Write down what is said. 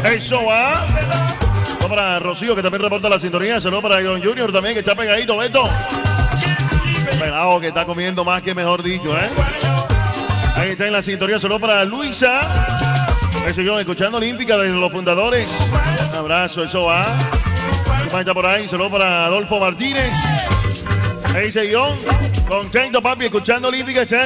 Eso va. Saludos para Rocío, que también reporta la sintonía. Saludos para John Junior también, que está pegadito, Beto. Pelado que está comiendo más que mejor dicho, ¿eh? Ahí está en la sintonía. Saludos para Luisa. Eso yo, escuchando Olímpica desde los fundadores. Un abrazo, eso va. ¿Quién está por ahí? Saludos para Adolfo Martínez. Ahí dice John. Contento, papi, escuchando Olímpica.